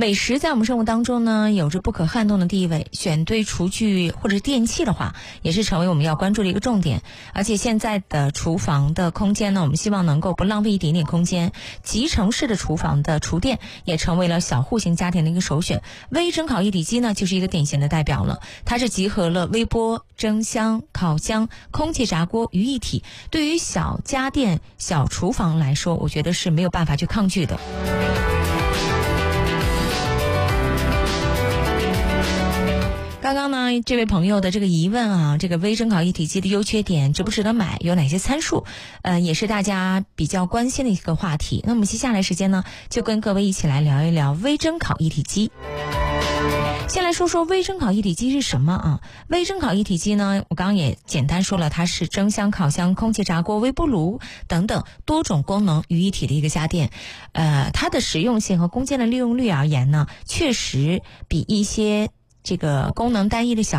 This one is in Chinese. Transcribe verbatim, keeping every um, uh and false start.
美食在我们生活当中呢有着不可撼动的地位，选对厨具或者电器的话也是成为我们要关注的一个重点。而且现在的厨房的空间呢，我们希望能够不浪费一点点空间，集成式的厨房的厨电也成为了小户型家庭的一个首选。微蒸烤一体机呢就是一个典型的代表了，它是集合了微波、蒸箱、烤箱、空气炸锅于一体，对于小家电小厨房来说，我觉得是没有办法去抗拒的。刚刚呢这位朋友的这个疑问啊，这个微蒸烤一体机的优缺点，值不值得买，有哪些参数，呃，也是大家比较关心的一个话题。那么接下来时间呢，就跟各位一起来聊一聊微蒸烤一体机。先来说说微蒸烤一体机是什么啊？微蒸烤一体机呢，我刚刚也简单说了，它是蒸箱、烤箱、空气炸锅、微波炉等等多种功能于一体的一个家电。呃，它的实用性和空间的利用率而言呢，确实比一些这个功能单一的小